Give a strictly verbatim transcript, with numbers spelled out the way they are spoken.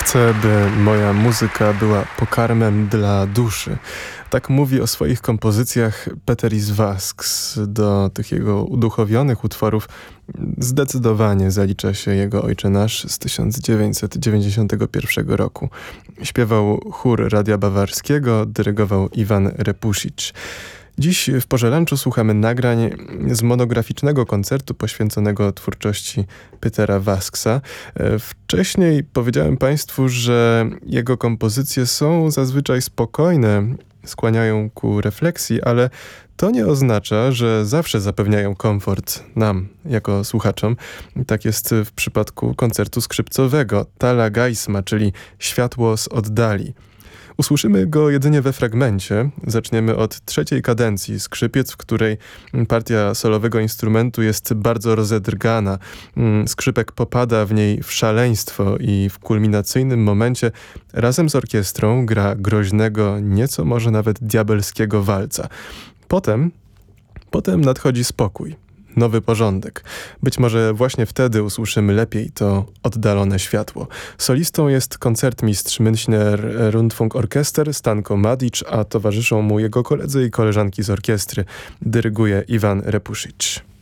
Chcę, by moja muzyka była pokarmem dla duszy. Tak mówi o swoich kompozycjach Peteris Vasks. Do tych jego uduchowionych utworów zdecydowanie zalicza się jego Ojcze Nasz z tysiąc dziewięćset dziewięćdziesiątego pierwszego roku. Śpiewał chór Radia Bawarskiego, dyrygował Iwan Repusic. Dziś w Porze Lunchu słuchamy nagrań z monograficznego koncertu poświęconego twórczości Petera Vasksa. Wcześniej powiedziałem Państwu, że jego kompozycje są zazwyczaj spokojne, skłaniają ku refleksji, ale to nie oznacza, że zawsze zapewniają komfort nam, jako słuchaczom. Tak jest w przypadku koncertu skrzypcowego Tala Gaisma, czyli Światło z oddali. Usłyszymy go jedynie we fragmencie. Zaczniemy od trzeciej kadencji skrzypiec, w której partia solowego instrumentu jest bardzo rozedrgana. Skrzypek popada w niej w szaleństwo i w kulminacyjnym momencie razem z orkiestrą gra groźnego, nieco może nawet diabelskiego walca. Potem, potem nadchodzi spokój. Nowy porządek. Być może właśnie wtedy usłyszymy lepiej to oddalone światło. Solistą jest koncertmistrz Münchner Rundfunk Orchester Stanko Madic, a towarzyszą mu jego koledzy i koleżanki z orkiestry. Dyryguje Iwan Repusic.